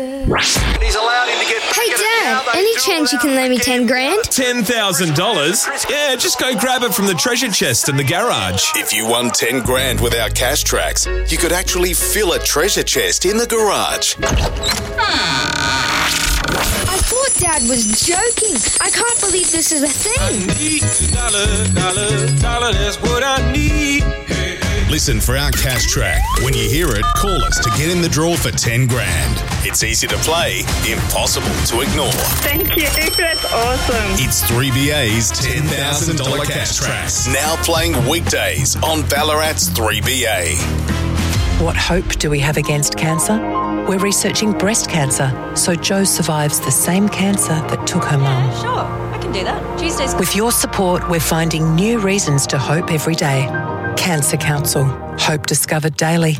He's allowed him to get back. Hey Dad, any chance you can lend me 10 grand? $10,000? Yeah, just go grab it from the treasure chest in the garage. If you won 10 grand with our cash tracks, you could actually fill a treasure chest in the garage. I thought Dad was joking. I can't believe this is a thing. Dollar, that's what I need. Listen for our cash track. When you hear it, call us to get in the draw for 10 grand. It's easy to play, impossible to ignore. Thank you. That's awesome. It's 3BA's $10,000 cash tracks. Now playing weekdays on Ballarat's 3BA. What hope do we have against cancer? We're researching breast cancer, so Jo survives the same cancer that took her mum. Sure, I can do that. Tuesdays. With your support, we're finding new reasons to hope every day. Cancer Council. Hope discovered daily.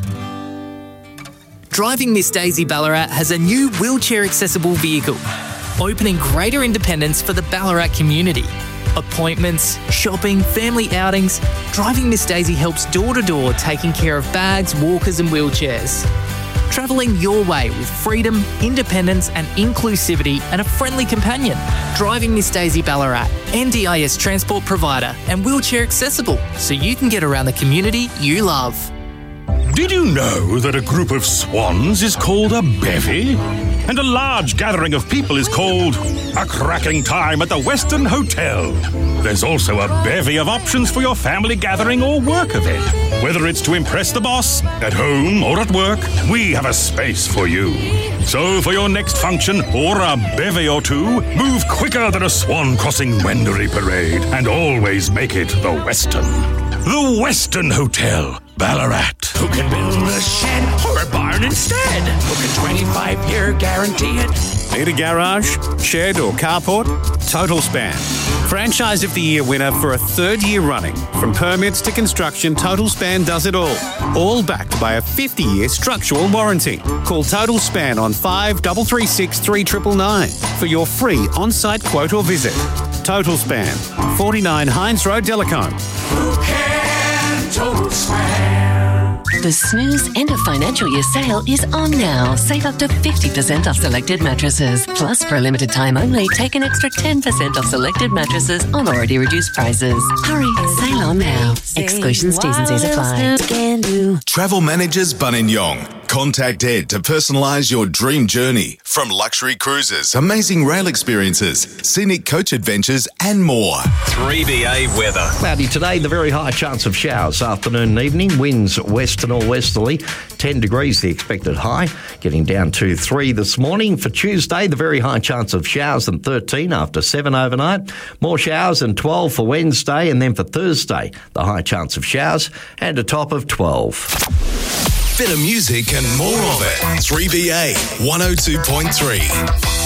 Driving Miss Daisy Ballarat has a new wheelchair-accessible vehicle, opening greater independence for the Ballarat community. Appointments, shopping, family outings, Driving Miss Daisy helps door-to-door, taking care of bags, walkers and wheelchairs. Travelling your way with freedom, independence and inclusivity and a friendly companion. Driving Miss Daisy Ballarat, NDIS transport provider and wheelchair accessible so you can get around the community you love. Did you know that a group of swans is called a bevy? And a large gathering of people is called a cracking time at the Western Hotel. There's also a bevy of options for your family gathering or work event. Whether it's to impress the boss, at home or at work, we have a space for you. So for your next function or a bevy or two, move quicker than a swan crossing Wendouree Parade and always make it the Western. The Western Hotel, Ballarat. Who can build a shed or a barn instead? Who can 25-year guarantee it? Need a garage, shed or carport? Total Span. Franchise of the Year winner for a third year running. From permits to construction, Total Span does it all. All backed by a 50-year structural warranty. Call Total Span on 5336 3999 for your free on-site quote or visit. Total Span, 49 Hines Road, Delacombe. Who can Total Span? The Snooze End of Financial Year sale is on now. Save up to 50% off selected mattresses. Plus, for a limited time only, take an extra 10% off selected mattresses on already reduced prices. Hurry, sale on now. Exclusions, T's and C's apply. Travel Managers Buninyong. Contact Ed to personalise your dream journey. From luxury cruises, amazing rail experiences, scenic coach adventures and more. 3BA weather. Cloudy today, the very high chance of showers afternoon and evening. Winds west to northwesterly. 10 degrees the expected high. Getting down to 3 this morning. For Tuesday, the very high chance of showers and 13 after 7 overnight. More showers and 12 for Wednesday. And then for Thursday, the high chance of showers and a top of 12. Better music and more of it. 3BA 102.3.